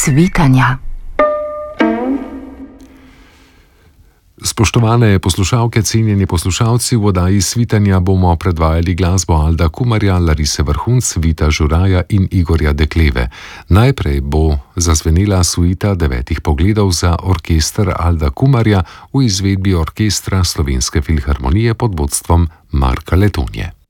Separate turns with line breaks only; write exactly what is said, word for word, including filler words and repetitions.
svitanja.
Spoštovane poslušalke, cenjeni poslušalci, v oddaji Svitanja bomo predvajali glasbo Alda Kumarja, Larise Vrhunc, Vita Žuraja in Igorja Dekleve. Najprej bo zazvenela suita devetih pogledov za orkester Alda Kumarja v izvedbi orkestra Slovenske filharmonije pod vodstvom Marka Letonje.